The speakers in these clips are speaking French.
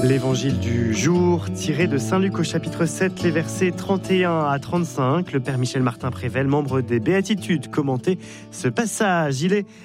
L'évangile du jour, tiré de Saint-Luc au chapitre 7, les versets 31 à 35. Le père Michel Martin-Prével, membre des Béatitudes, commentait ce passage. Il est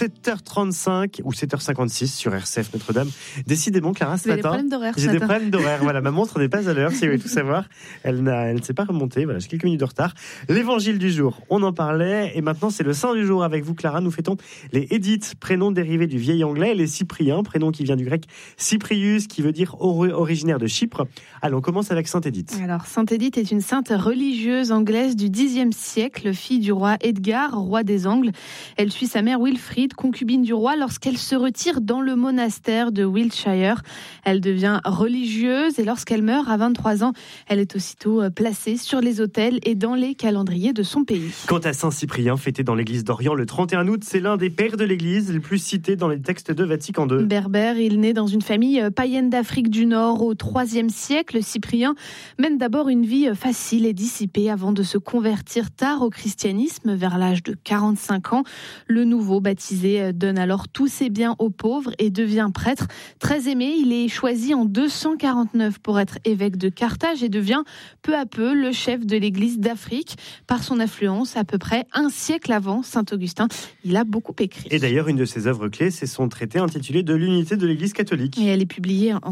7h35 ou 7h56 sur RCF Notre-Dame. Décidément, Clara, ce matin, j'ai des problèmes d'horaire. Voilà, ma montre n'est pas à l'heure, si vous voulez tout savoir. Elle ne s'est pas remontée. Voilà, j'ai quelques minutes de retard. L'évangile du jour, on en parlait. Et maintenant, c'est le saint du jour avec vous, Clara. Nous fêtons les Édith, prénom dérivé du vieil anglais, les Cypriens, prénom qui vient du grec Cyprius, qui veut dire originaire de Chypre. Allez, on commence avec Sainte Édith. Alors, Sainte Édith est une sainte religieuse anglaise du Xe siècle, fille du roi Edgar, roi des Angles. Elle suit sa mère Wilfrid, concubine du roi, lorsqu'elle se retire dans le monastère de Wiltshire. Elle devient religieuse et lorsqu'elle meurt à 23 ans, elle est aussitôt placée sur les autels et dans les calendriers de son pays. Quant à Saint Cyprien, fêté dans l'église d'Orient le 31 août, c'est l'un des pères de l'église les plus cités dans les textes de Vatican II. Berbère, il naît dans une famille païenne d'Afrique du Nord au IIIe siècle. Cyprien mène d'abord une vie facile et dissipée avant de se convertir tard au christianisme vers l'âge de 45 ans. Le nouveau baptisé donne alors tous ses biens aux pauvres et devient prêtre. Très aimé, il est choisi en 249 pour être évêque de Carthage et devient peu à peu le chef de l'église d'Afrique. Par son influence, à peu près un siècle avant Saint Augustin, il a beaucoup écrit. Et d'ailleurs, une de ses œuvres clés, c'est son traité intitulé De l'unité de l'église catholique. Et elle est publiée en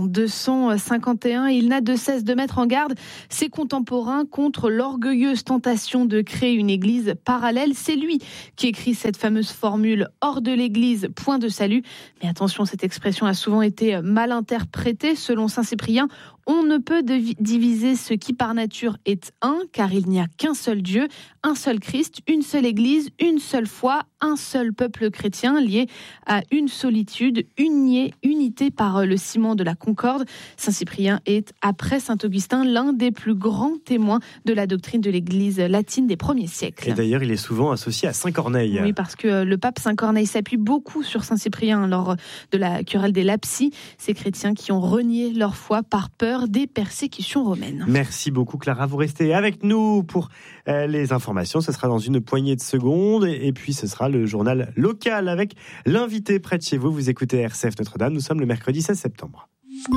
251. Il n'a de cesse de mettre en garde ses contemporains contre l'orgueilleuse tentation de créer une église parallèle. C'est lui qui écrit cette fameuse formule « hors de l'église, point de salut ». Mais attention, cette expression a souvent été mal interprétée. Selon Saint Cyprien, on ne peut diviser ce qui par nature est un, car il n'y a qu'un seul Dieu, un seul Christ, une seule Église, une seule foi, un seul peuple chrétien lié à une solitude, unité par le ciment de la concorde. Saint Cyprien est, après Saint Augustin, l'un des plus grands témoins de la doctrine de l'Église latine des premiers siècles. Et d'ailleurs, il est souvent associé à Saint Corneille. Oui, parce que le pape Saint Corneille s'appuie beaucoup sur Saint Cyprien lors de la querelle des Lapsi, ces chrétiens qui ont renié leur foi par peur des persécutions romaines. Merci beaucoup Clara, vous restez avec nous pour les informations, ce sera dans une poignée de secondes et puis ce sera le journal local avec l'invité près de chez vous. Vous écoutez RCF Notre-Dame, nous sommes le mercredi 16 septembre.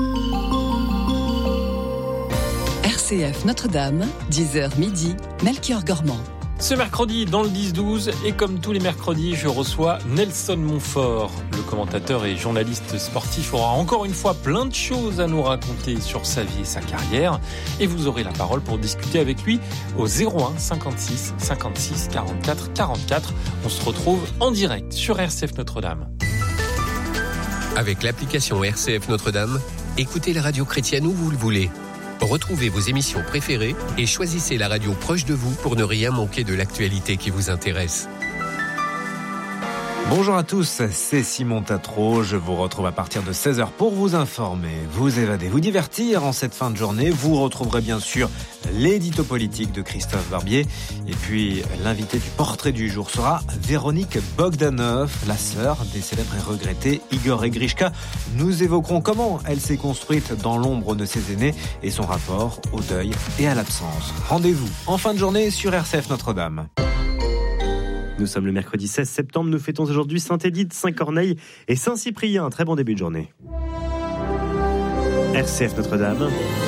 RCF Notre-Dame, 10h midi, Melchior Gormand. Ce mercredi, dans le 10-12, et comme tous les mercredis, je reçois Nelson Montfort. Le commentateur et journaliste sportif aura encore une fois plein de choses à nous raconter sur sa vie et sa carrière. Et vous aurez la parole pour discuter avec lui au 01 56 56 44 44. On se retrouve en direct sur RCF Notre-Dame. Avec l'application RCF Notre-Dame, écoutez la radio chrétienne où vous le voulez. Retrouvez vos émissions préférées et choisissez la radio proche de vous pour ne rien manquer de l'actualité qui vous intéresse. Bonjour à tous, c'est Simon Tatro. Je vous retrouve à partir de 16h pour vous informer, vous évader, vous divertir en cette fin de journée. Vous retrouverez bien sûr l'édito politique de Christophe Barbier. Et puis l'invité du portrait du jour sera Véronique Bogdanov, la sœur des célèbres et regrettés Igor et Grishka. Nous évoquerons comment elle s'est construite dans l'ombre de ses aînés et son rapport au deuil et à l'absence. Rendez-vous en fin de journée sur RCF Notre-Dame. Nous sommes le mercredi 16 septembre, nous fêtons aujourd'hui Sainte Édith, Saint Corneille et Saint Cyprien. Un très bon début de journée. RCF Notre-Dame.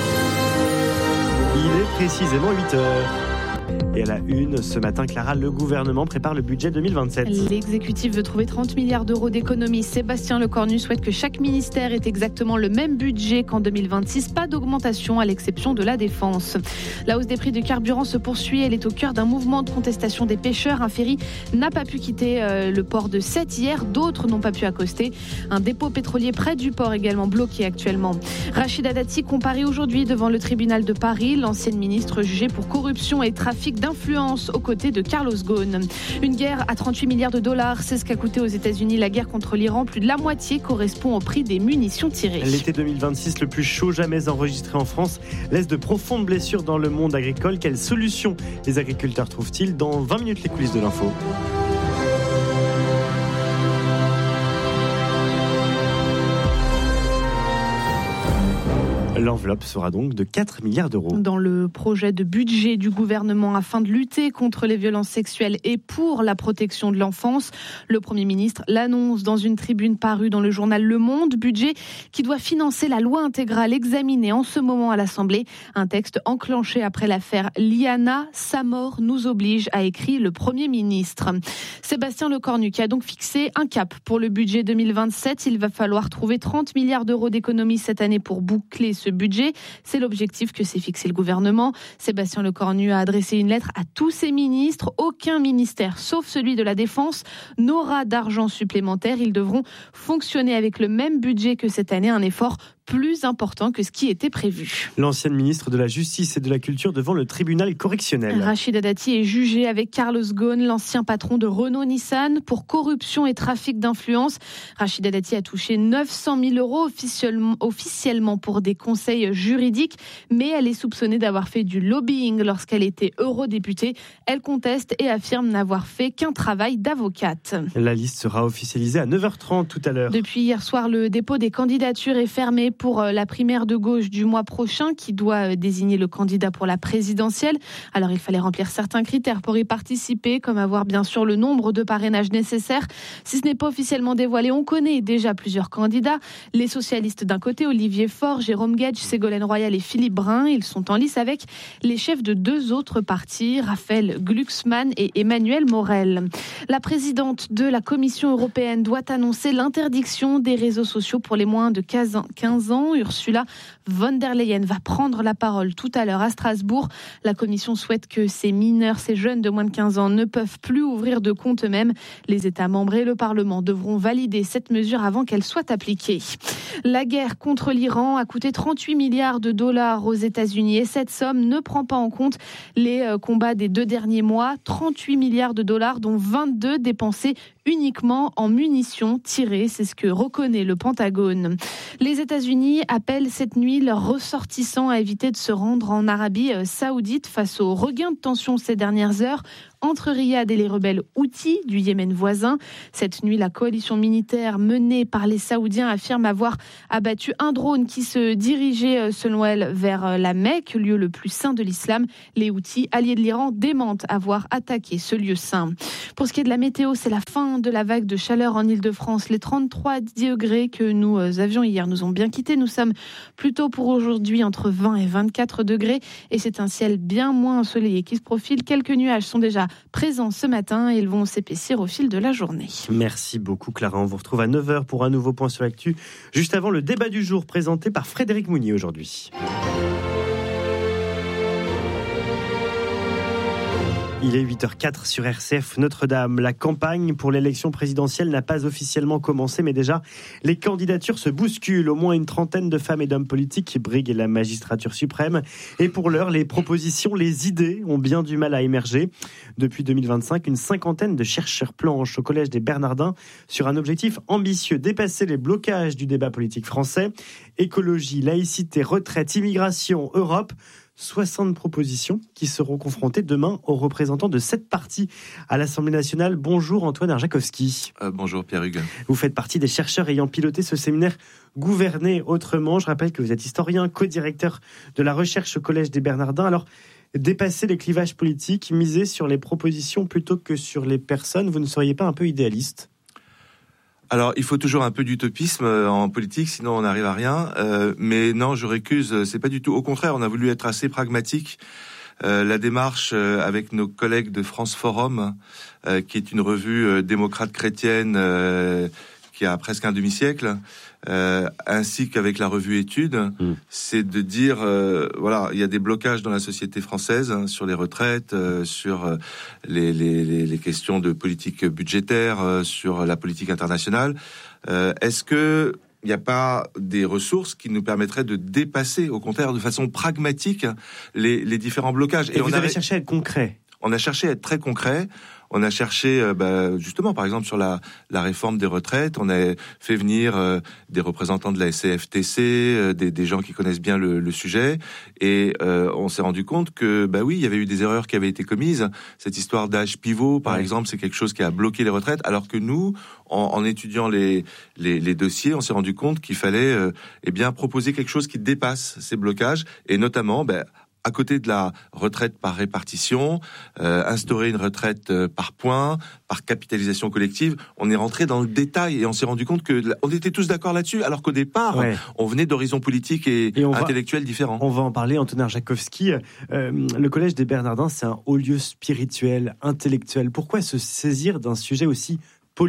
Il est précisément 8h. Et à la une, ce matin, Clara, le gouvernement prépare le budget 2027. L'exécutif veut trouver 30 milliards d'euros d'économies. Sébastien Lecornu souhaite que chaque ministère ait exactement le même budget qu'en 2026. Pas d'augmentation à l'exception de la défense. La hausse des prix du carburant se poursuit. Elle est au cœur d'un mouvement de contestation des pêcheurs. Un ferry n'a pas pu quitter le port de Sète hier. D'autres n'ont pas pu accoster. Un dépôt pétrolier près du port également bloqué actuellement. Rachida Dati comparaît aujourd'hui devant le tribunal de Paris. L'ancienne ministre jugée pour corruption et trafic d'influence aux côtés de Carlos Ghosn. Une guerre à 38 milliards de dollars, c'est ce qu'a coûté aux États-Unis la guerre contre l'Iran. Plus de la moitié correspond au prix des munitions tirées. L'été 2026, le plus chaud jamais enregistré en France, laisse de profondes blessures dans le monde agricole. Quelles solutions les agriculteurs trouvent-ils? Dans 20 minutes, les coulisses de l'info. L'enveloppe sera donc de 4 milliards d'euros. Dans le projet de budget du gouvernement afin de lutter contre les violences sexuelles et pour la protection de l'enfance, le Premier ministre l'annonce dans une tribune parue dans le journal Le Monde. Budget qui doit financer la loi intégrale examinée en ce moment à l'Assemblée. Un texte enclenché après l'affaire Liana. Sa mort nous oblige, a écrit le Premier ministre. Sébastien Lecornu qui a donc fixé un cap pour le budget 2027. Il va falloir trouver 30 milliards d'euros d'économies cette année pour boucler ce budget. C'est l'objectif que s'est fixé le gouvernement. Sébastien Lecornu a adressé une lettre à tous ses ministres. Aucun ministère, sauf celui de la Défense, n'aura d'argent supplémentaire. Ils devront fonctionner avec le même budget que cette année, un effort plus important que ce qui était prévu. L'ancienne ministre de la Justice et de la Culture devant le tribunal correctionnel. Rachida Dati est jugée avec Carlos Ghosn, l'ancien patron de Renault-Nissan, pour corruption et trafic d'influence. Rachida Dati a touché 900 000 euros officiellement pour des conseils juridiques, mais elle est soupçonnée d'avoir fait du lobbying lorsqu'elle était eurodéputée. Elle conteste et affirme n'avoir fait qu'un travail d'avocate. La liste sera officialisée à 9h30 tout à l'heure. Depuis hier soir, le dépôt des candidatures est fermé pour la primaire de gauche du mois prochain qui doit désigner le candidat pour la présidentielle. Alors il fallait remplir certains critères pour y participer, comme avoir bien sûr le nombre de parrainages nécessaires. Si ce n'est pas officiellement dévoilé, on connaît déjà plusieurs candidats. Les socialistes d'un côté, Olivier Faure, Jérôme Guedj, Ségolène Royal et Philippe Brun. Ils sont en lice avec les chefs de 2 autres partis, Raphaël Glucksmann et Emmanuel Morel. La présidente de la Commission européenne doit annoncer l'interdiction des réseaux sociaux pour les moins de 15 ans. Ursula von der Leyen va prendre la parole tout à l'heure à Strasbourg. La Commission souhaite que ces mineurs, ces jeunes de moins de 15 ans ne peuvent plus ouvrir de compte eux-mêmes. Les États membres et le Parlement devront valider cette mesure avant qu'elle soit appliquée. La guerre contre l'Iran a coûté 38 milliards de dollars aux États-Unis et cette somme ne prend pas en compte les combats des 2 derniers mois. 38 milliards de dollars dont 22 dépensés uniquement en munitions tirées, c'est ce que reconnaît le Pentagone. Les États-Unis appellent cette nuit leurs ressortissants à éviter de se rendre en Arabie saoudite face au regain de tension ces dernières heures entre Riyad et les rebelles Houthis du Yémen voisin. Cette nuit, la coalition militaire menée par les Saoudiens affirme avoir abattu un drone qui se dirigeait, selon elle, vers la Mecque, lieu le plus saint de l'islam. Les Houthis, alliés de l'Iran, démentent avoir attaqué ce lieu saint. Pour ce qui est de la météo, c'est la fin de la vague de chaleur en Ile-de-France. Les 33 degrés que nous avions hier nous ont bien quittés. Nous sommes plutôt pour aujourd'hui entre 20 et 24 degrés et c'est un ciel bien moins ensoleillé qui se profile. Quelques nuages sont déjà présents ce matin et ils vont s'épaissir au fil de la journée. Merci beaucoup Clara, on vous retrouve à 9h pour un nouveau point sur l'actu, juste avant le débat du jour présenté par Frédéric Mounier aujourd'hui. Il est 8h04 sur RCF Notre-Dame. La campagne pour l'élection présidentielle n'a pas officiellement commencé, mais déjà, les candidatures se bousculent. Au moins une trentaine de femmes et d'hommes politiques qui briguent la magistrature suprême. Et pour l'heure, les propositions, les idées ont bien du mal à émerger. Depuis 2025, une cinquantaine de chercheurs planchent au Collège des Bernardins sur un objectif ambitieux, dépasser les blocages du débat politique français. Écologie, laïcité, retraite, immigration, Europe. 60 propositions qui seront confrontées demain aux représentants de 7 partis à l'Assemblée nationale. Bonjour Antoine Arjakovski. Bonjour Pierre-Hugues. Vous faites partie des chercheurs ayant piloté ce séminaire Gouverner autrement. Je rappelle que vous êtes historien, co-directeur de la recherche au Collège des Bernardins. Alors, dépasser les clivages politiques, miser sur les propositions plutôt que sur les personnes, vous ne seriez pas un peu idéaliste ? Alors, il faut toujours un peu d'utopisme en politique, sinon on n'arrive à rien. Mais non, je récuse, c'est pas du tout. Au contraire, on a voulu être assez pragmatique. La démarche avec nos collègues de France Forum, qui est une revue démocrate chrétienne qui a presque un demi-siècle, ainsi qu'avec la revue Études, c'est de dire, voilà, il y a des blocages dans la société française sur les retraites, sur les questions de politique budgétaire, sur la politique internationale. Est-ce que il n'y a pas des ressources qui nous permettraient de dépasser, au contraire, de façon pragmatique, les différents blocages. Et vous avez cherché à être concret. On a cherché à être très concret. On a cherché, justement, par exemple, sur la réforme des retraites, on a fait venir des représentants de la CFTC, des gens qui connaissent bien le sujet, et on s'est rendu compte que, oui, il y avait eu des erreurs qui avaient été commises. Cette histoire d'âge pivot, par exemple, c'est quelque chose qui a bloqué les retraites, alors que nous, en étudiant les dossiers, on s'est rendu compte qu'il fallait proposer quelque chose qui dépasse ces blocages, et notamment à côté de la retraite par répartition, instaurer une retraite par points, par capitalisation collective. On est rentré dans le détail et on s'est rendu compte que on était tous d'accord là-dessus, alors qu'au départ, on venait d'horizons politiques et intellectuels différents. On va en parler, Antonin Arjakovski. Le Collège des Bernardins, c'est un haut lieu spirituel, intellectuel. Pourquoi se saisir d'un sujet aussi politique ?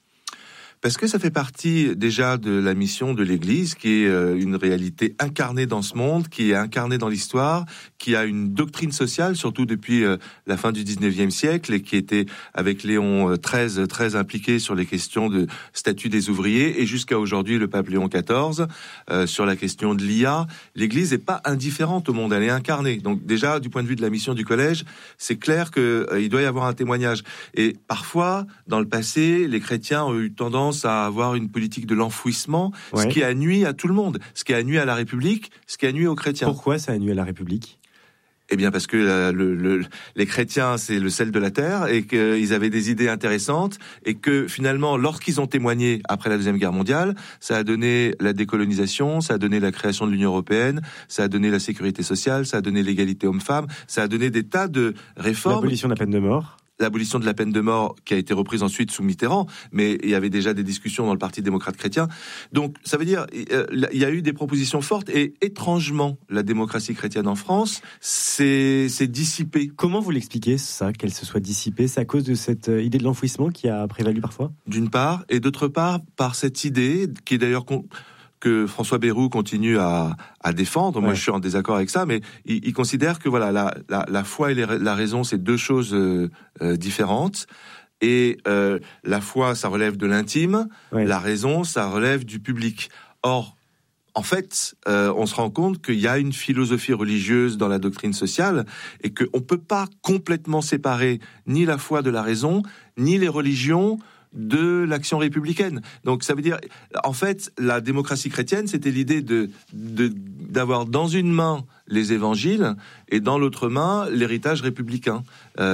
Parce que ça fait partie déjà de la mission de l'Église, qui est une réalité incarnée dans ce monde, qui est incarnée dans l'histoire, qui a une doctrine sociale, surtout depuis la fin du 19e siècle, et qui était, avec Léon XIII, très impliqué sur les questions de statut des ouvriers, et jusqu'à aujourd'hui, le pape Léon XIV, sur la question de l'IA. L'Église n'est pas indifférente au monde, elle est incarnée. Donc déjà, du point de vue de la mission du collège, c'est clair qu'il doit y avoir un témoignage. Et parfois, dans le passé, les chrétiens ont eu tendance à avoir une politique de l'enfouissement, ce qui a nui à tout le monde, ce qui a nui à la République, ce qui a nui aux chrétiens. Pourquoi ça a nui à la République ? Eh bien parce que les chrétiens, c'est le sel de la terre, et qu'ils avaient des idées intéressantes, et que finalement, lorsqu'ils ont témoigné après la Deuxième Guerre mondiale, ça a donné la décolonisation, ça a donné la création de l'Union européenne, ça a donné la sécurité sociale, ça a donné l'égalité homme-femme, ça a donné des tas de réformes. L'abolition de la peine de mort. L'abolition de la peine de mort qui a été reprise ensuite sous Mitterrand, mais il y avait déjà des discussions dans le Parti démocrate chrétien. Donc ça veut dire il y a eu des propositions fortes, et étrangement, la démocratie chrétienne en France s'est dissipée. Comment vous l'expliquez, ça, qu'elle se soit dissipée ? C'est à cause de cette idée de l'enfouissement qui a prévalu parfois ? D'une part, et d'autre part, par cette idée qui est d'ailleurs que François Bayrou continue à défendre. Moi, je suis en désaccord avec ça, mais il considère que voilà, la foi et la raison, c'est deux choses différentes. Et la foi, ça relève de l'intime. La raison, ça relève du public. Or, en fait, on se rend compte qu'il y a une philosophie religieuse dans la doctrine sociale, et qu'on ne peut pas complètement séparer ni la foi de la raison, ni les religions de l'action républicaine. Donc ça veut dire, en fait, la démocratie chrétienne, c'était l'idée d'avoir dans une main les évangiles et dans l'autre main l'héritage républicain.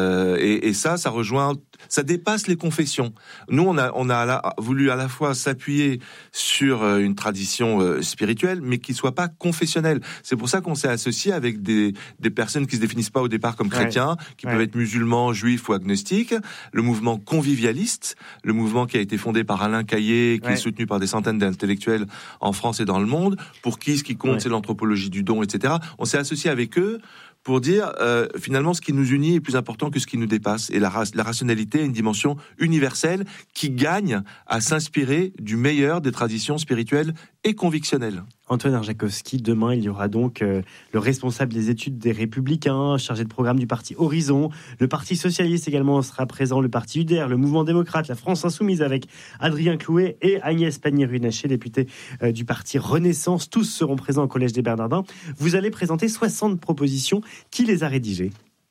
Et ça rejoint, ça dépasse les confessions. Nous, on a voulu à la fois s'appuyer sur une tradition spirituelle, mais qui soit pas confessionnelle. C'est pour ça qu'on s'est associé avec des personnes qui se définissent pas au départ comme chrétiens, qui peuvent être musulmans, juifs ou agnostiques. Le mouvement convivialiste, le mouvement qui a été fondé par Alain Caillé, qui est soutenu par des centaines d'intellectuels en France et dans le monde, pour qui ce qui compte, c'est l'anthropologie du don, etc. On s'est associé avec eux pour dire, finalement, ce qui nous unit est plus important que ce qui nous dépasse. Et la rationalité a une dimension universelle qui gagne à s'inspirer du meilleur des traditions spirituelles et convictionnelles. Antonin Arjakovski, demain, il y aura donc le responsable des études des Républicains, chargé de programme du parti Horizon. Le Parti Socialiste également sera présent, le Parti UDER, le Mouvement Démocrate, la France Insoumise avec Adrien Clouet et Agnès Pannier-Runacher, députée du Parti Renaissance. Tous seront présents au Collège des Bernardins. Vous allez présenter 60 propositions. Qui les a rédigées ?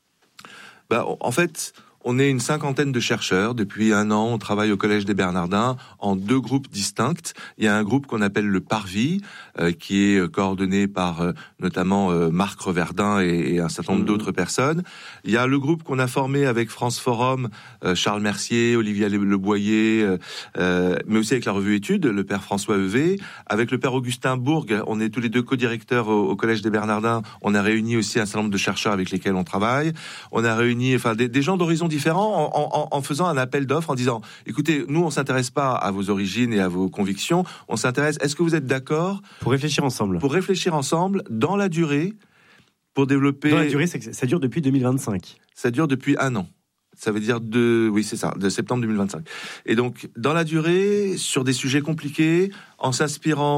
En fait, on est une cinquantaine de chercheurs. Depuis 1 an, on travaille au Collège des Bernardins en 2 groupes distincts. Il y a un groupe qu'on appelle le Parvis, qui est coordonné par notamment Marc Reverdin et un certain nombre d'autres personnes. Il y a le groupe qu'on a formé avec France Forum, Charles Mercier, Olivier Leboyer, mais aussi avec la revue Études, le père François Heuvé. Avec le père Augustin Bourg, on est tous les 2 co-directeurs au Collège des Bernardins. On a réuni aussi un certain nombre de chercheurs avec lesquels on travaille. On a réuni des gens d'horizons différents en faisant un appel d'offres, en disant, écoutez, nous, on s'intéresse pas à vos origines et à vos convictions, on s'intéresse, est-ce que vous êtes d'accord pour réfléchir ensemble dans la durée, pour développer... Dans la durée, ça dure depuis 2025. Ça dure depuis 1 an. Ça veut dire de septembre 2025. Et donc, dans la durée, sur des sujets compliqués, en s'inspirant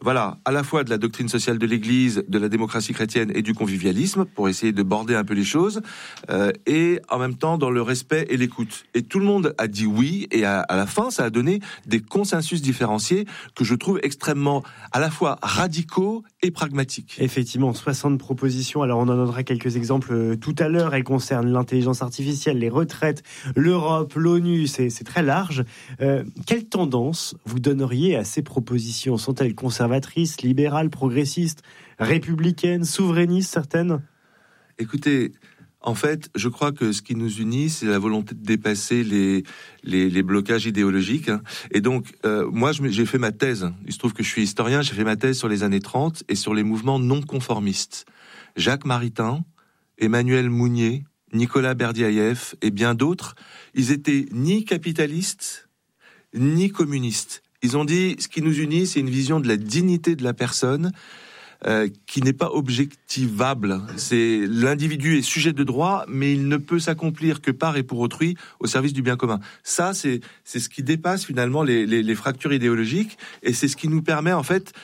voilà, à la fois de la doctrine sociale de l'Église, de la démocratie chrétienne et du convivialisme, pour essayer de border un peu les choses, et en même temps dans le respect et l'écoute. Et tout le monde a dit oui, et à la fin, ça a donné des consensus différenciés que je trouve extrêmement, à la fois radicaux et pragmatiques. Effectivement, 60 propositions. Alors on en donnera quelques exemples tout à l'heure. Elles concernent l'intelligence artificielle, les retraites, l'Europe, l'ONU. C'est très large. Quelle tendance vous donneriez à ces propositions ? Sont-elles conservatrices, libérales, progressistes, républicaines, souverainistes, certaines ? Écoutez, en fait, je crois que ce qui nous unit, c'est la volonté de dépasser les blocages idéologiques. Et donc, moi, j'ai fait ma thèse. Il se trouve que je suis historien. J'ai fait ma thèse sur les années 30 et sur les mouvements non conformistes. Jacques Maritain, Emmanuel Mounier, Nicolas Berdyaev et bien d'autres, ils étaient ni capitalistes, ni communistes. Ils ont dit, ce qui nous unit, c'est une vision de la dignité de la personne, qui n'est pas objectivable. C'est l'individu est sujet de droit, mais il ne peut s'accomplir que par et pour autrui au service du bien commun. Ça, c'est ce qui dépasse finalement les fractures idéologiques, et c'est ce qui nous permet en fait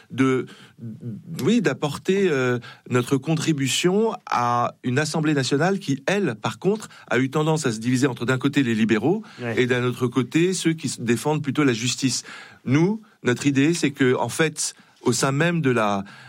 d'apporter notre contribution à une Assemblée nationale qui, elle, par contre, a eu tendance à se diviser entre d'un côté les libéraux et d'un autre côté ceux qui défendent plutôt la justice. Nous, notre idée, c'est que en fait, au sein même de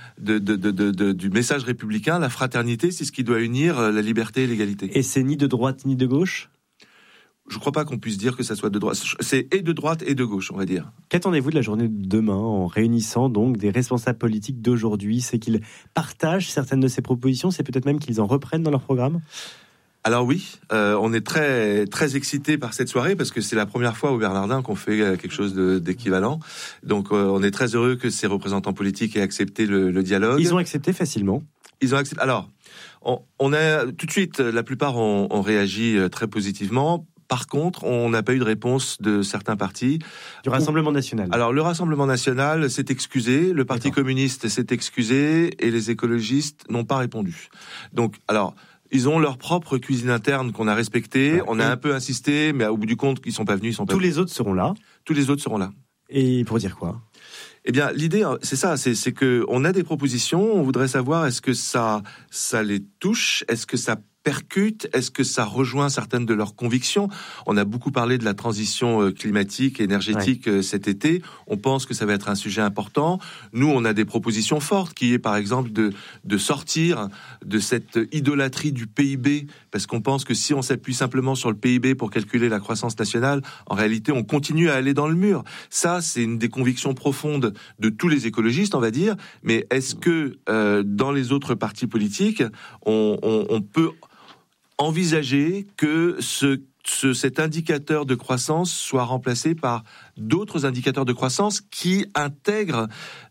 du message républicain, la fraternité, c'est ce qui doit unir la liberté et l'égalité. Et c'est ni de droite ni de gauche ? Je ne crois pas qu'on puisse dire que ça soit de droite. C'est et de droite et de gauche, on va dire. Qu'attendez-vous de la journée de demain en réunissant donc des responsables politiques d'aujourd'hui ? C'est qu'ils partagent certaines de ces propositions, c'est peut-être même qu'ils en reprennent dans leur programme ? Alors oui, on est très très excités par cette soirée parce que c'est la première fois au Bernardin qu'on fait quelque chose d'équivalent. Donc on est très heureux que ces représentants politiques aient accepté le dialogue. Ils ont accepté facilement. Ils ont accepté. Alors, on a tout de suite, la plupart ont réagi très positivement. Par contre, on n'a pas eu de réponse de certains partis. Du Rassemblement national. Alors, le Rassemblement national s'est excusé, le Parti communiste s'est excusé et les écologistes n'ont pas répondu. Donc, alors, ils ont leur propre cuisine interne qu'on a respectée. Ouais. On a un peu insisté, mais au bout du compte, ils sont pas venus. Tous les autres seront là. Tous les autres seront là. Et pour dire quoi ? Eh bien, l'idée, c'est ça, c'est que on a des propositions. On voudrait savoir est-ce que ça les touche, est-ce que ça percute, est-ce que ça rejoint certaines de leurs convictions. On a beaucoup parlé de la transition climatique et énergétique cet été. On pense que ça va être un sujet important. Nous, on a des propositions fortes, qui est par exemple de sortir de cette idolâtrie du PIB, parce qu'on pense que si on s'appuie simplement sur le PIB pour calculer la croissance nationale, en réalité, on continue à aller dans le mur. Ça, c'est une des convictions profondes de tous les écologistes, on va dire. Mais est-ce que dans les autres partis politiques, on peut envisager que cet indicateur de croissance soit remplacé par d'autres indicateurs de croissance qui intègrent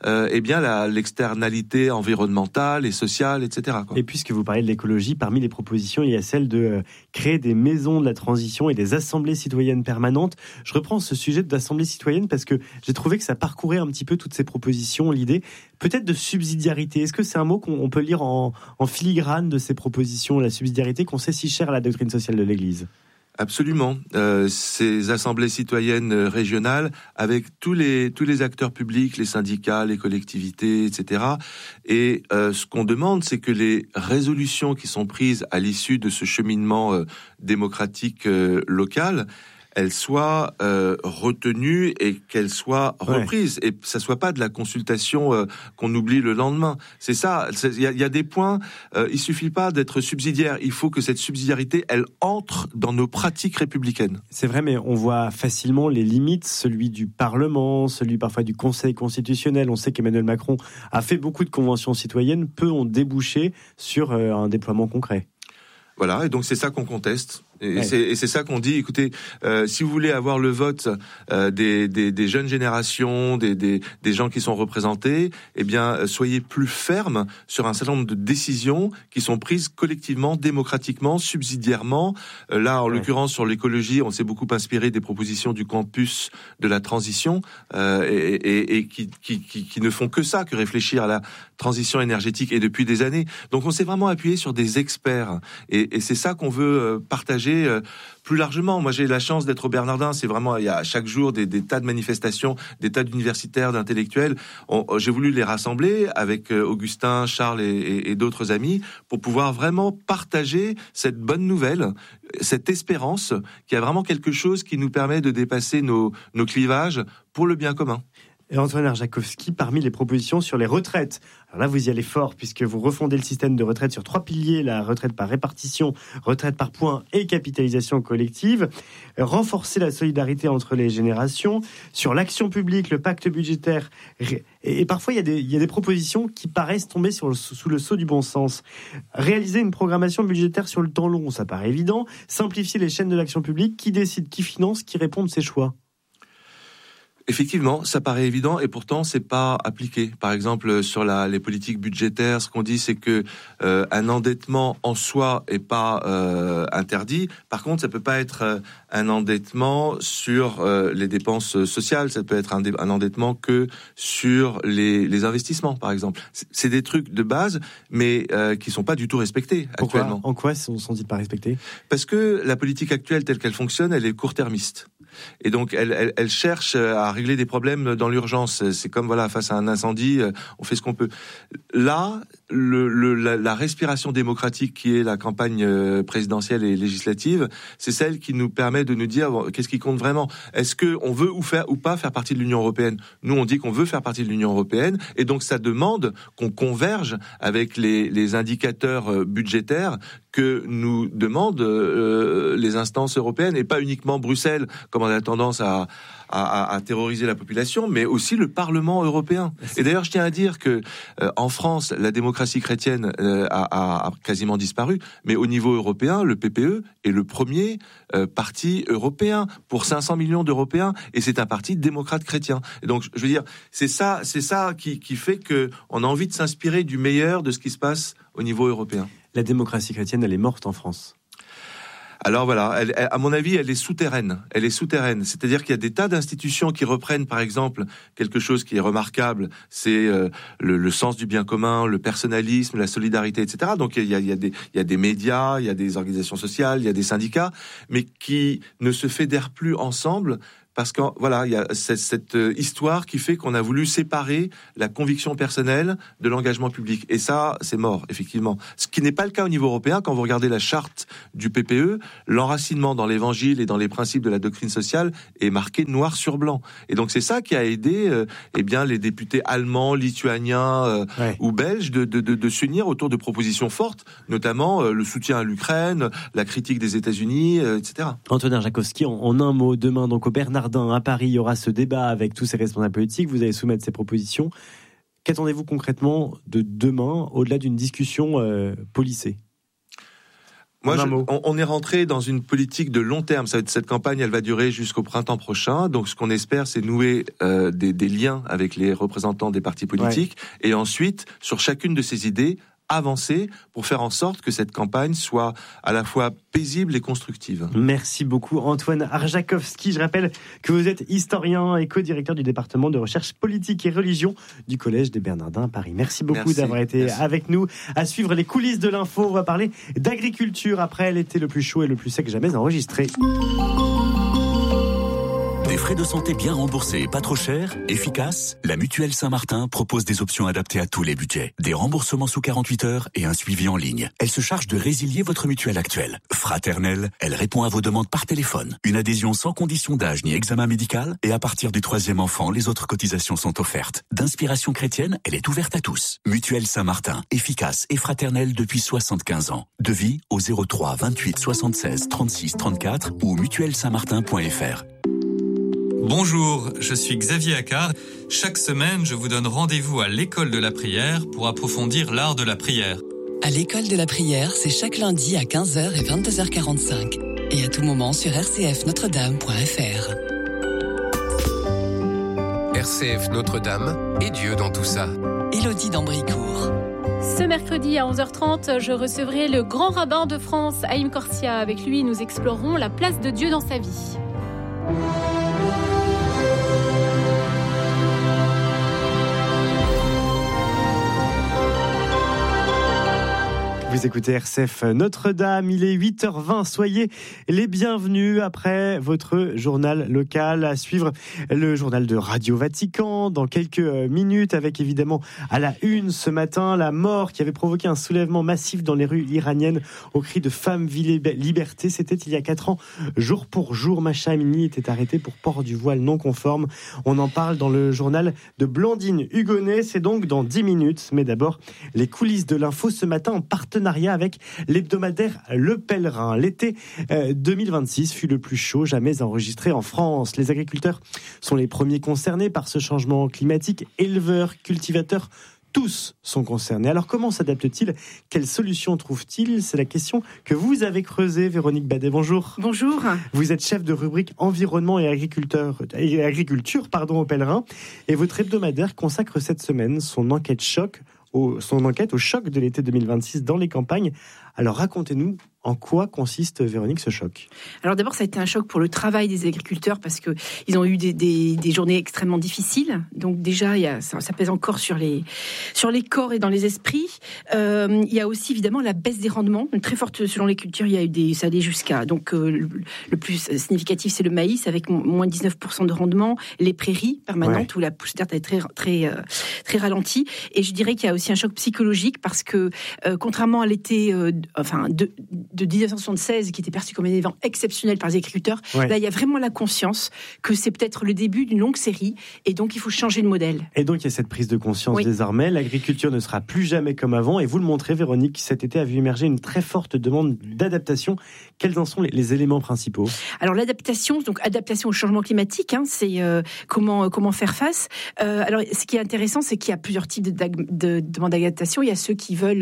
l'externalité environnementale et sociale, etc. Et puisque vous parlez de l'écologie, parmi les propositions, il y a celle de créer des maisons de la transition et des assemblées citoyennes permanentes. Je reprends ce sujet de l'assemblée citoyenne parce que j'ai trouvé que ça parcourait un petit peu toutes ces propositions, l'idée peut-être de subsidiarité. Est-ce que c'est un mot qu'on peut lire en filigrane de ces propositions, la subsidiarité qu'on sait si chère à la doctrine sociale de l'Église ? Absolument. Ces assemblées citoyennes régionales, avec tous les acteurs publics, les syndicats, les collectivités, etc. Et ce qu'on demande, c'est que les résolutions qui sont prises à l'issue de ce cheminement démocratique local, elles soient retenues et qu'elles soient reprises. Et ça soit pas de la consultation qu'on oublie le lendemain. C'est ça. Il y a des points. Il suffit pas d'être subsidiaire. Il faut que cette subsidiarité, elle entre dans nos pratiques républicaines. C'est vrai, mais on voit facilement les limites, celui du Parlement, celui parfois du Conseil constitutionnel. On sait qu'Emmanuel Macron a fait beaucoup de conventions citoyennes. Peu ont débouché sur un déploiement concret. Voilà, et donc c'est ça qu'on conteste. Et c'est ça qu'on dit, écoutez, si vous voulez avoir le vote des jeunes générations, des gens qui sont représentés, eh bien, soyez plus fermes sur un certain nombre de décisions qui sont prises collectivement, démocratiquement, subsidiairement. Là, en l'occurrence, sur l'écologie, on s'est beaucoup inspiré des propositions du campus de la transition, et qui ne font que ça, que réfléchir à la transition énergétique, et depuis des années. Donc, on s'est vraiment appuyé sur des experts, et c'est ça qu'on veut partager partager plus largement. Moi, j'ai la chance d'être au Bernardin. C'est vraiment, il y a chaque jour des tas de manifestations, des tas d'universitaires, d'intellectuels. J'ai voulu les rassembler avec Augustin, Charles et d'autres amis pour pouvoir vraiment partager cette bonne nouvelle, cette espérance qu'il y a vraiment quelque chose qui nous permet de dépasser nos clivages pour le bien commun. Et Antoine Arjakovski, parmi les propositions sur les retraites. Alors là, vous y allez fort, puisque vous refondez le système de retraite sur 3 piliers, la retraite par répartition, retraite par points et capitalisation collective. Renforcer la solidarité entre les générations. Sur l'action publique, le pacte budgétaire. Et parfois, il y a des propositions qui paraissent tomber sous le sceau du bon sens. Réaliser une programmation budgétaire sur le temps long, ça paraît évident. Simplifier les chaînes de l'action publique. Qui décide, qui finance, qui répond de ces choix ? Effectivement, ça paraît évident et pourtant c'est pas appliqué. Par exemple, sur les politiques budgétaires, ce qu'on dit c'est que un endettement en soi est pas interdit. Par contre, ça peut pas être un endettement sur les dépenses sociales. Ça peut être un endettement que sur les investissements, par exemple. C'est des trucs de base, mais qui sont pas du tout respectés actuellement. En quoi sont-ils pas respectés ? Parce que la politique actuelle telle qu'elle fonctionne, elle est court-termiste. Et donc, elle cherche à régler des problèmes dans l'urgence. C'est comme, face à un incendie, on fait ce qu'on peut. Là, la respiration démocratique qui est la campagne présidentielle et législative, c'est celle qui nous permet de nous dire qu'est-ce qui compte vraiment. Est-ce qu'on veut ou pas faire partie de l'Union européenne ? Nous, on dit qu'on veut faire partie de l'Union européenne, et donc ça demande qu'on converge avec les indicateurs budgétaires que nous demandent les instances européennes, et pas uniquement Bruxelles, comme on a tendance à terroriser la population, mais aussi le Parlement européen. Et d'ailleurs, je tiens à dire que en France, la démocratie chrétienne a quasiment disparu, mais au niveau européen, le PPE est le premier parti européen pour 500 millions d'Européens, et c'est un parti démocrate chrétien. Et donc, je veux dire, c'est ça qui fait que on a envie de s'inspirer du meilleur de ce qui se passe au niveau européen. La démocratie chrétienne, elle est morte en France. Alors voilà, à mon avis, elle est souterraine. C'est-à-dire qu'il y a des tas d'institutions qui reprennent, par exemple, quelque chose qui est remarquable, c'est le sens du bien commun, le personnalisme, la solidarité, etc. Donc il y a des médias, il y a des organisations sociales, il y a des syndicats, mais qui ne se fédèrent plus ensemble. Parce que il y a cette histoire qui fait qu'on a voulu séparer la conviction personnelle de l'engagement public. Et ça, c'est mort, effectivement. Ce qui n'est pas le cas au niveau européen. Quand vous regardez la charte du PPE, l'enracinement dans l'évangile et dans les principes de la doctrine sociale est marqué noir sur blanc. Et donc c'est ça qui a aidé les députés allemands, lituaniens ou belges de s'unir autour de propositions fortes, notamment le soutien à l'Ukraine, la critique des États-Unis, etc. Antoine Arjakovski, en un mot, demain, donc au Bernardin, à Paris, il y aura ce débat avec tous ces responsables politiques. Vous allez soumettre ces propositions. Qu'attendez-vous concrètement de demain, au-delà d'une discussion policée ? Moi, on est rentré dans une politique de long terme. Cette campagne, elle va durer jusqu'au printemps prochain. Donc, ce qu'on espère, c'est nouer des liens avec les représentants des partis politiques. Ouais. Et ensuite, sur chacune de ces idées, avancer pour faire en sorte que cette campagne soit à la fois paisible et constructive. Merci beaucoup Antoine Arjakovski. Je rappelle que vous êtes historien et co-directeur du département de recherche politique et religion du Collège des Bernardins à Paris. Merci beaucoup d'avoir été avec nous. À suivre les coulisses de l'info, on va parler d'agriculture après l'été le plus chaud et le plus sec jamais enregistré. Des frais de santé bien remboursés et pas trop chers, efficaces, la Mutuelle Saint-Martin propose des options adaptées à tous les budgets. Des remboursements sous 48 heures et un suivi en ligne. Elle se charge de résilier votre mutuelle actuelle. Fraternelle, elle répond à vos demandes par téléphone. Une adhésion sans condition d'âge ni examen médical, et à partir du 3e enfant, les autres cotisations sont offertes. D'inspiration chrétienne, elle est ouverte à tous. Mutuelle Saint-Martin, efficace et fraternelle depuis 75 ans. Devis au 03 28 76 36 34 ou mutuellesaintmartin.fr. Bonjour, je suis Xavier Accard. Chaque semaine, je vous donne rendez-vous à l'école de la prière pour approfondir l'art de la prière. À l'école de la prière, c'est chaque lundi à 15h et 22h45. Et à tout moment sur rcfnotredame.fr. RCF Notre-Dame et Dieu dans tout ça. Élodie d'Ambricourt. Ce mercredi à 11h30, je recevrai le grand rabbin de France, Haïm Corsia. Avec lui, nous explorerons la place de Dieu dans sa vie. Vous écoutez RCF Notre-Dame, il est 8h20, soyez les bienvenus après votre journal local. À suivre le journal de Radio Vatican dans quelques minutes, avec évidemment à la une ce matin la mort qui avait provoqué un soulèvement massif dans les rues iraniennes au cri de Femmes, vie, liberté. C'était il y a 4 ans, jour pour jour. Mahsa Amini était arrêté pour port du voile non conforme. On en parle dans le journal de Blandine Hugonnet, c'est donc dans 10 minutes. Mais d'abord, les coulisses de l'info ce matin en partenariat avec l'hebdomadaire Le Pèlerin. L'été 2026 fut le plus chaud jamais enregistré en France. Les agriculteurs sont les premiers concernés par ce changement climatique. Éleveurs, cultivateurs, tous sont concernés. Alors comment s'adaptent-ils ? Quelles solutions trouvent-ils ? C'est la question que vous avez creusée, Véronique Badet. Bonjour. Bonjour. Vous êtes chef de rubrique environnement et agriculture au Pèlerin. Et votre hebdomadaire consacre cette semaine son enquête au choc de l'été 2026 dans les campagnes. Alors racontez-nous, en quoi consiste, Véronique, ce choc ? Alors d'abord, ça a été un choc pour le travail des agriculteurs parce qu'ils ont eu des journées extrêmement difficiles. Donc déjà, ça pèse encore sur les corps et dans les esprits. Il y a aussi évidemment la baisse des rendements, très forte selon les cultures. Ça allait jusqu'à le plus significatif, c'est le maïs avec moins 19% de rendement, les prairies permanentes où la pousse d'herbe est très très très ralentie. Et je dirais qu'il y a aussi un choc psychologique parce que contrairement à l'été de 1976, qui était perçu comme un événement exceptionnel par les agriculteurs, là, il y a vraiment la conscience que c'est peut-être le début d'une longue série, et donc il faut changer de modèle. Et donc il y a cette prise de conscience désormais, l'agriculture ne sera plus jamais comme avant, et vous le montrez, Véronique, cet été a vu émerger une très forte demande d'adaptation. Quels en sont les éléments principaux ? Alors l'adaptation, donc adaptation au changement climatique, c'est comment faire face. Alors ce qui est intéressant, c'est qu'il y a plusieurs types de demandes d'adaptation. Il y a ceux qui veulent,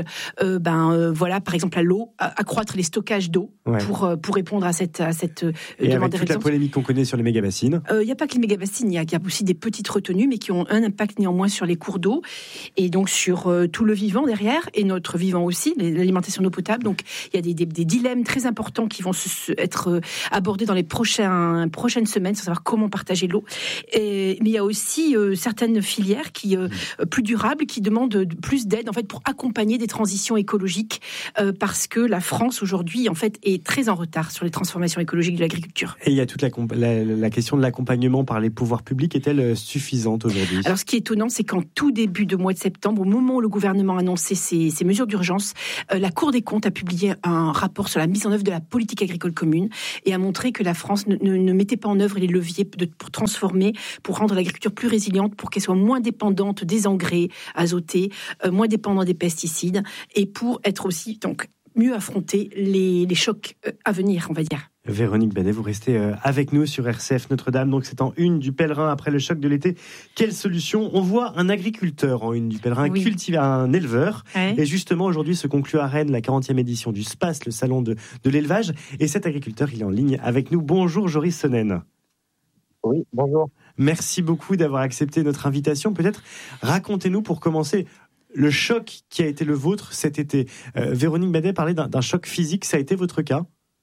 par exemple à l'eau, accroître les stockages d'eau pour répondre à cette et demande. Et avec toute la polémique qu'on connaît sur les méga-bassines. Il n'y a pas que les méga-bassines, il y a aussi des petites retenues, mais qui ont un impact néanmoins sur les cours d'eau et donc sur tout le vivant derrière, et notre vivant aussi, l'alimentation d'eau potable. Donc il y a des dilemmes très importants qui vont être abordés dans les prochaines semaines, sans savoir comment partager l'eau. Mais il y a aussi certaines filières plus durables qui demandent plus d'aide en fait pour accompagner des transitions écologiques, parce que la France aujourd'hui en fait est très en retard sur les transformations écologiques de l'agriculture. Et il y a toute la question de l'accompagnement par les pouvoirs publics, est-elle suffisante aujourd'hui ? Alors ce qui est étonnant, c'est qu'en tout début de mois de septembre, au moment où le gouvernement a annoncé ces mesures d'urgence, la Cour des comptes a publié un rapport sur la mise en œuvre de la politique agricole commune et a montré que la France ne mettait pas en œuvre les leviers pour transformer, pour rendre l'agriculture plus résiliente, pour qu'elle soit moins dépendante des engrais azotés, moins dépendante des pesticides, et pour être aussi donc mieux affronter les chocs à venir, on va dire. Véronique Badet, vous restez avec nous sur RCF Notre-Dame. Donc c'est en une du Pèlerin après le choc de l'été. Quelle solution ? On voit un agriculteur en une du Pèlerin, un éleveur. Et justement, aujourd'hui se conclut à Rennes la 40e édition du SPAS, le salon de l'élevage. Et cet agriculteur, il est en ligne avec nous. Bonjour Joris Sonnen. Oui, bonjour. Merci beaucoup d'avoir accepté notre invitation. Peut-être racontez-nous pour commencer le choc qui a été le vôtre cet été. Véronique Badet parlait d'un choc physique, ça a été votre cas ?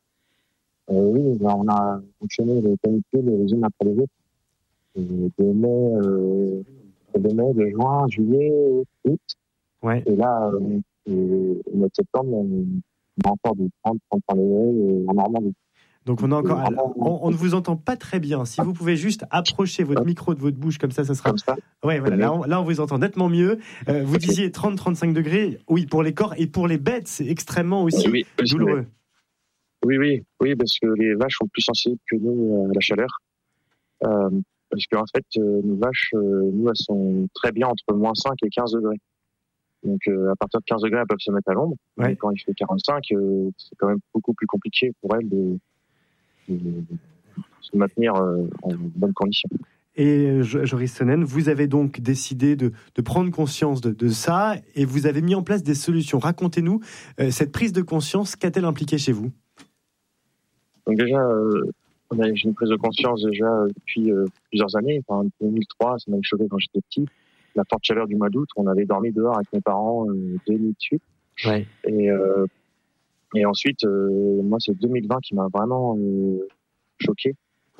Oui, on a enchaîné les canicules les unes après les autres. De mai, de juin, juillet, août. Et là, au mois de septembre, on a encore du 30-35 degrés en Normandie. Donc on ne vous entend pas très bien. Si vous pouvez juste approcher votre micro de votre bouche, comme ça sera... Ouais, voilà, là on vous entend nettement mieux. Vous disiez 30-35 degrés, oui, pour les corps et pour les bêtes, c'est extrêmement aussi douloureux. Oui, parce que les vaches sont plus sensibles que nous à la chaleur. Parce qu'en fait, nos vaches, elles sont très bien entre moins 5 et 15 degrés. Donc à partir de 15 degrés, elles peuvent se mettre à l'ombre. Mais quand il fait 45, c'est quand même beaucoup plus compliqué pour elles de se maintenir en bonnes conditions. Et Joris Sonnen, vous avez donc décidé de prendre conscience de ça et vous avez mis en place des solutions. Racontez-nous, cette prise de conscience, qu'a-t-elle impliqué chez vous ? Donc déjà, j'ai une prise de conscience déjà depuis plusieurs années. Enfin, 2003, ça m'a choqué quand j'étais petit. La forte chaleur du mois d'août, on avait dormi dehors avec mes parents 2 nuits de suite. Et ensuite, moi, c'est 2020 qui m'a vraiment choqué.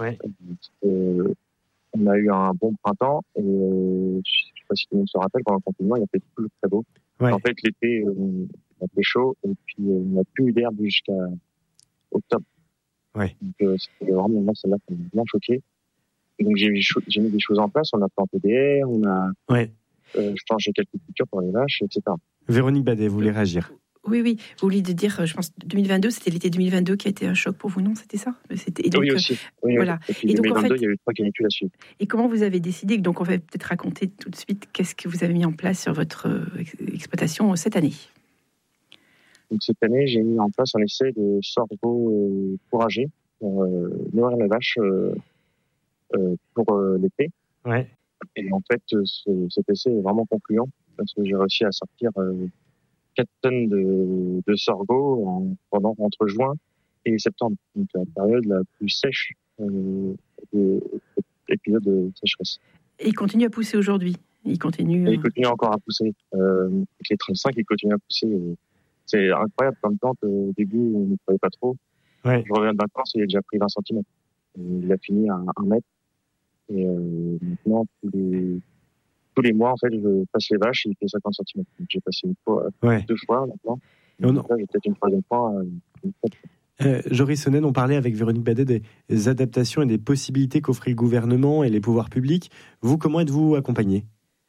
On a eu un bon printemps et je ne sais pas si tout le monde se rappelle, pendant le confinement, il a fait tout très beau. En fait, l'été, a fait chaud et puis on n'a plus eu d'herbe jusqu'à octobre. Ouais. Donc c'était vraiment là, celle-là qui m'a bien choqué. Et donc j'ai mis des choses en place, on a planté des haies, on a changé quelques cultures pour les vaches, etc. Véronique Badet, vous voulez réagir? Oui, vous vouliez dire, je pense, 2022, c'était l'été 2022 qui a été un choc pour vous, non? C'était ça? Et donc, oui, aussi. Oui, voilà. Et puis 2022, il y a eu 3 canicules à suivre. Et comment vous avez décidé? Donc, on va peut-être raconter tout de suite qu'est-ce que vous avez mis en place sur votre exploitation cette année. Donc, cette année, j'ai mis en place un essai de sorgho fourragé pour nourrir les vaches pour l'été. Ouais. Et en fait, cet essai est vraiment concluant parce que j'ai réussi à sortir 4 tonnes de sorgho entre juin et septembre, donc la période la plus sèche de l'épisode de sécheresse. Et il continue à pousser aujourd'hui. Il continue encore à pousser. Avec les 35, il continue à pousser. C'est incroyable comme plante. Au début, on ne croyait pas trop. Ouais. Je reviens de vacances, il a déjà pris 20 cm. Il a fini à 1 mètre. Et maintenant, tous les mois, en fait, je passe les vaches et il fait 50 cm. Donc, j'ai passé 2 fois maintenant. Donc, là, j'ai peut-être une 3e fois. Joris Sonnen, on parlait avec Véronique Badet des adaptations et des possibilités qu'offrait le gouvernement et les pouvoirs publics. Vous, comment êtes-vous accompagné?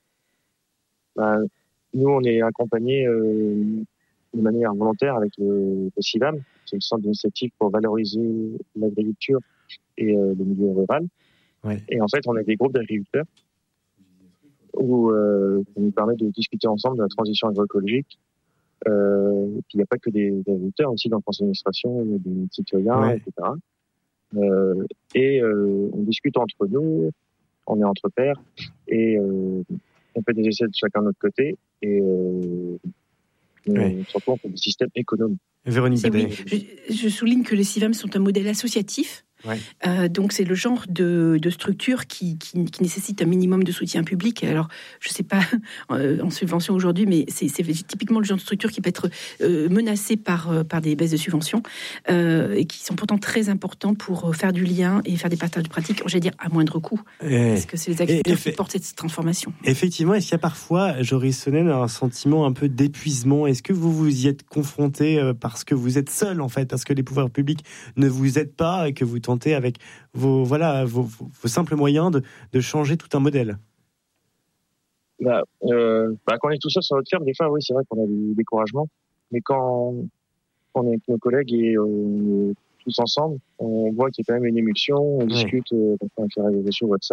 Nous, on est accompagnés de manière volontaire avec le CIVAM, c'est le Centre d'initiative pour valoriser l'agriculture et le milieu rural. Ouais. Et en fait, on a des groupes d'agriculteurs où ça nous permet de discuter ensemble de la transition agroécologique. Il n'y a pas que des agriculteurs, aussi dans le conseil d'administration, il y a des citoyens, etc. On discute entre nous, on est entre pairs, et on fait des essais de chacun de notre côté, et surtout on fait des systèmes économiques. Véronique Badet. Oui. Je souligne que les CIVAM sont un modèle associatif. Ouais. Donc c'est le genre de structure qui nécessite un minimum de soutien public. Alors je sais pas en subvention aujourd'hui, mais c'est typiquement le genre de structure qui peut être menacée par des baisses de subventions et qui sont pourtant très importants pour faire du lien et faire des partages de pratiques, j'allais dire à moindre coût, parce que c'est les agriculteurs qui portent cette transformation. Effectivement, est-ce qu'il y a parfois, Joris Sonnen, un sentiment un peu d'épuisement? Est-ce que vous y êtes confronté parce que vous êtes seul en fait, parce que les pouvoirs publics ne vous aident pas et que vous tentez avec vos simples moyens de changer tout un modèle? Quand on est tout seul sur notre ferme, des fois, oui, c'est vrai qu'on a du découragement. Mais quand on est avec nos collègues et tous ensemble, on voit qu'il y a quand même une émulsion, on discute, on fait des réseaux sur WhatsApp.